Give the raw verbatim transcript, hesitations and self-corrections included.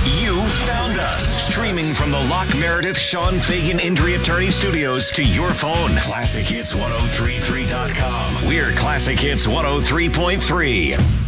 You found us. Streaming from the Locke Meredith Sean Fagan Injury Attorney Studios to your phone. Classic Hits ten thirty-three dot com. We're Classic Hits one oh three point three.